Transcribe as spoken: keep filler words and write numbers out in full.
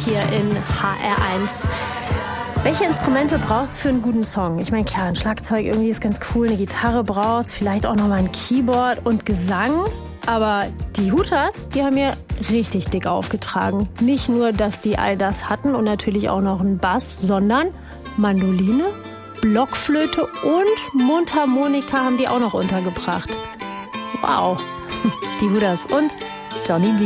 hier in H R eins. Welche Instrumente braucht es für einen guten Song? Ich meine, klar, ein Schlagzeug irgendwie ist ganz cool, eine Gitarre braucht es, vielleicht auch nochmal ein Keyboard und Gesang. Aber die Hooters, die haben mir richtig dick aufgetragen. Nicht nur, dass die all das hatten und natürlich auch noch einen Bass, sondern Mandoline, Blockflöte und Mundharmonika haben die auch noch untergebracht. Wow, die Hooters und Johnny B.